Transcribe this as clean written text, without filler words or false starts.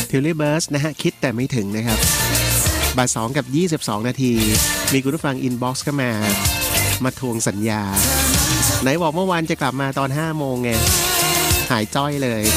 ทิวลิเบิร์สนะฮะคิดแต่ไม่ถึงนะครับบ่าย2กับ22นาทีมีคุณผู้ฟังอินบ็อกซ์เข้ามาทวงสัญญาไหนบอกเมื่อวานจะกลับมาตอน5โมงไงหายจ้อยเลย